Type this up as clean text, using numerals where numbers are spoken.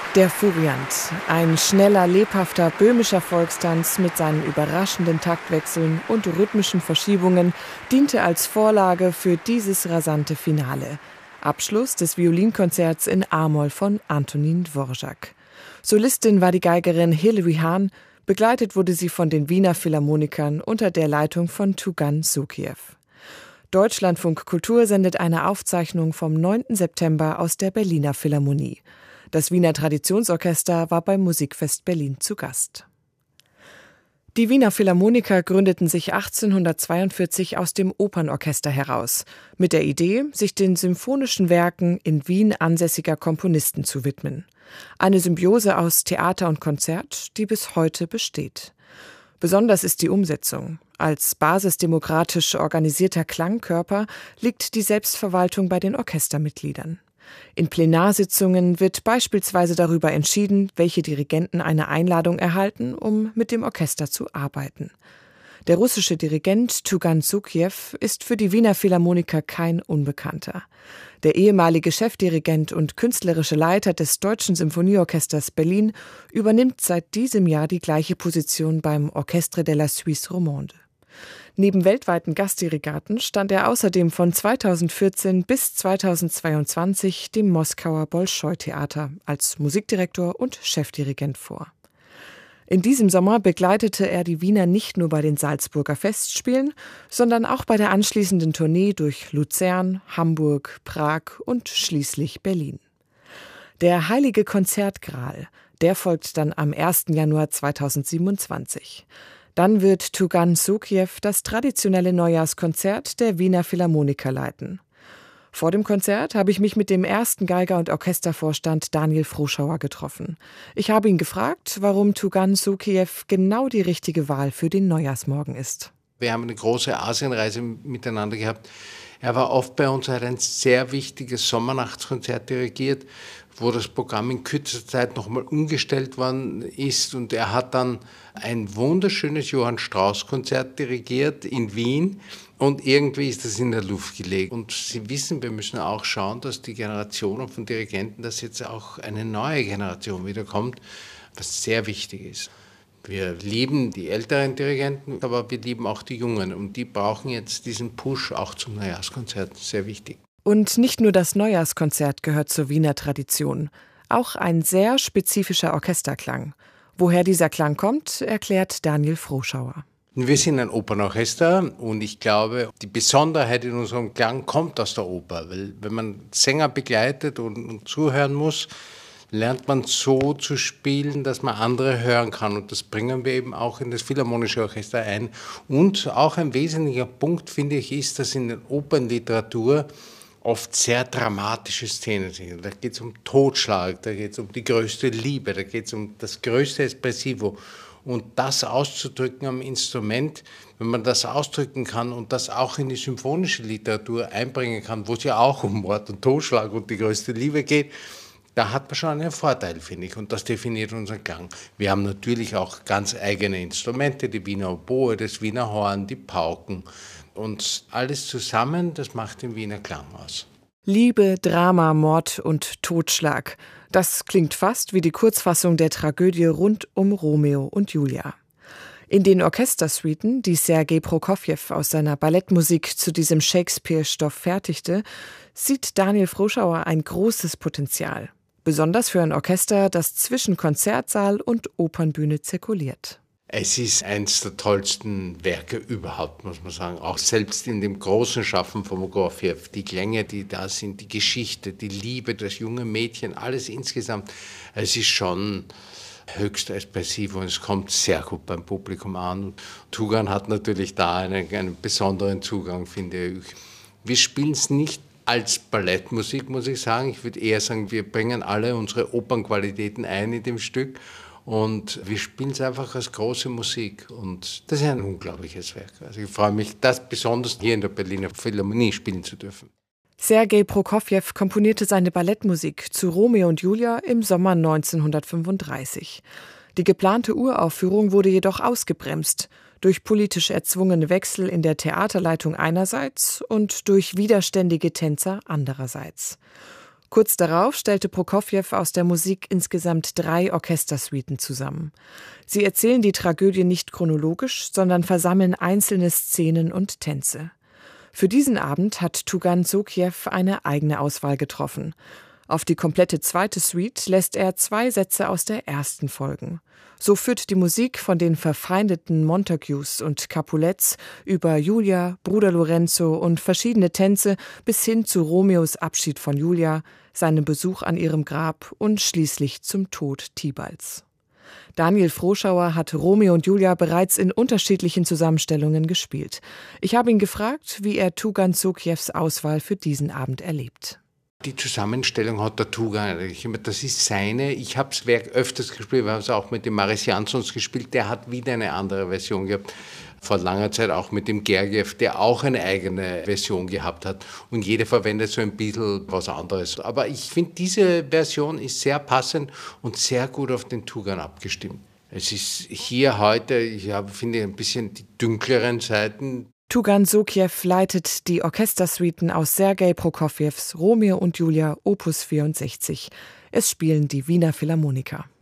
Der Furiant, ein schneller, lebhafter böhmischer Volkstanz mit seinen überraschenden Taktwechseln und rhythmischen Verschiebungen, diente als Vorlage für dieses rasante Finale. Abschluss des Violinkonzerts in A-Moll von Antonín Dvořák. Solistin war die Geigerin Hilary Hahn, begleitet wurde sie von den Wiener Philharmonikern unter der Leitung von Tugan Šukyjev. Deutschlandfunk Kultur sendet eine Aufzeichnung vom 9. September aus der Berliner Philharmonie. Das Wiener Traditionsorchester war beim Musikfest Berlin zu Gast. Die Wiener Philharmoniker gründeten sich 1842 aus dem Opernorchester heraus, mit der Idee, sich den symphonischen Werken in Wien ansässiger Komponisten zu widmen. Eine Symbiose aus Theater und Konzert, die bis heute besteht. Besonders ist die Umsetzung. Als basisdemokratisch organisierter Klangkörper liegt die Selbstverwaltung bei den Orchestermitgliedern. In Plenarsitzungen wird beispielsweise darüber entschieden, welche Dirigenten eine Einladung erhalten, um mit dem Orchester zu arbeiten. Der russische Dirigent Tugan Šukyjev ist für die Wiener Philharmoniker kein Unbekannter. Der ehemalige Chefdirigent und künstlerische Leiter des Deutschen Symphonieorchesters Berlin übernimmt seit diesem Jahr die gleiche Position beim Orchestre de la Suisse Romande. Neben weltweiten Gastdirigaten stand er außerdem von 2014 bis 2022 dem Moskauer Bolschoi-Theater als Musikdirektor und Chefdirigent vor. In diesem Sommer begleitete er die Wiener nicht nur bei den Salzburger Festspielen, sondern auch bei der anschließenden Tournee durch Luzern, Hamburg, Prag und schließlich Berlin. Der Heilige Konzertgral, der folgt dann am 1. Januar 2027. Dann wird Tugan Šukyjev das traditionelle Neujahrskonzert der Wiener Philharmoniker leiten. Vor dem Konzert habe ich mich mit dem ersten Geiger und Orchestervorstand Daniel Froschauer getroffen. Ich habe ihn gefragt, warum Tugan Šukyjev genau die richtige Wahl für den Neujahrsmorgen ist. Wir haben eine große Asienreise miteinander gehabt. Er war oft bei uns, er hat ein sehr wichtiges Sommernachtskonzert dirigiert, wo das Programm in kürzester Zeit nochmal umgestellt worden ist. Und er hat dann ein wunderschönes Johann Strauss-Konzert dirigiert in Wien. Und irgendwie ist das in der Luft gelegen. Und Sie wissen, wir müssen auch schauen, dass die Generation von Dirigenten, dass jetzt auch eine neue Generation wiederkommt, was sehr wichtig ist. Wir lieben die älteren Dirigenten, aber wir lieben auch die Jungen. Und die brauchen jetzt diesen Push auch zum Neujahrskonzert. Sehr wichtig. Und nicht nur das Neujahrskonzert gehört zur Wiener Tradition. Auch ein sehr spezifischer Orchesterklang. Woher dieser Klang kommt, erklärt Daniel Froschauer. Wir sind ein Opernorchester und ich glaube, die Besonderheit in unserem Klang kommt aus der Oper. Weil wenn man Sänger begleitet und zuhören muss, lernt man so zu spielen, dass man andere hören kann. Und das bringen wir eben auch in das Philharmonische Orchester ein. Und auch ein wesentlicher Punkt, finde ich, ist, dass in der Opernliteratur oft sehr dramatische Szenen sind. Da geht es um Totschlag, da geht es um die größte Liebe, da geht es um das größte Espressivo. Und das auszudrücken am Instrument, wenn man das ausdrücken kann und das auch in die symphonische Literatur einbringen kann, wo es ja auch um Mord und Totschlag und die größte Liebe geht, da hat man schon einen Vorteil, finde ich. Und das definiert unseren Klang. Wir haben natürlich auch ganz eigene Instrumente, die Wiener Oboe, das Wiener Horn, die Pauken. Und alles zusammen, das macht den Wiener Klang aus. Liebe, Drama, Mord und Totschlag. Das klingt fast wie die Kurzfassung der Tragödie rund um Romeo und Julia. In den Orchestersuiten, die Sergei Prokofjew aus seiner Ballettmusik zu diesem Shakespeare-Stoff fertigte, sieht Daniel Froschauer ein großes Potenzial. Besonders für ein Orchester, das zwischen Konzertsaal und Opernbühne zirkuliert. Es ist eines der tollsten Werke überhaupt, muss man sagen. Auch selbst in dem großen Schaffen von Prokofjew. Die Klänge, die da sind, die Geschichte, die Liebe, das junge Mädchen, alles insgesamt. Es ist schon höchst expressiv und es kommt sehr gut beim Publikum an. Und Tugan hat natürlich da einen besonderen Zugang, finde ich. Wir spielen es nicht als Ballettmusik, muss ich sagen. Ich würde eher sagen, wir bringen alle unsere Opernqualitäten ein in dem Stück. Und wir spielen es einfach als große Musik. Und das ist ein unglaubliches Werk. Also ich freue mich, das besonders hier in der Berliner Philharmonie spielen zu dürfen. Sergei Prokofjew komponierte seine Ballettmusik zu Romeo und Julia im Sommer 1935. Die geplante Uraufführung wurde jedoch ausgebremst. Durch politisch erzwungene Wechsel in der Theaterleitung einerseits und durch widerständige Tänzer andererseits. Kurz darauf stellte Prokofjew aus der Musik insgesamt 3 Orchestersuiten zusammen. Sie erzählen die Tragödie nicht chronologisch, sondern versammeln einzelne Szenen und Tänze. Für diesen Abend hat Tugan Sokiew eine eigene Auswahl getroffen. Auf die komplette zweite Suite lässt er 2 Sätze aus der ersten folgen. So führt die Musik von den verfeindeten Montagues und Capulets über Julia, Bruder Lorenzo und verschiedene Tänze bis hin zu Romeos Abschied von Julia, seinem Besuch an ihrem Grab und schließlich zum Tod Tibalds. Daniel Froschauer hat Romeo und Julia bereits in unterschiedlichen Zusammenstellungen gespielt. Ich habe ihn gefragt, wie er Tugan Sokiews Auswahl für diesen Abend erlebt. Die Zusammenstellung hat der Tugan, das ist seine. Ich habe das Werk öfters gespielt, wir haben es auch mit dem Maris Jansons gespielt, der hat wieder eine andere Version gehabt. Vor langer Zeit auch mit dem Gergiev, der auch eine eigene Version gehabt hat. Und jeder verwendet so ein bisschen was anderes. Aber ich finde, diese Version ist sehr passend und sehr gut auf den Tugan abgestimmt. Es ist hier heute, finde ein bisschen die dunkleren Seiten. Tugan Sokiew leitet die Orchestersuiten aus Sergei Prokofjews Romeo und Julia Opus 64. Es spielen die Wiener Philharmoniker.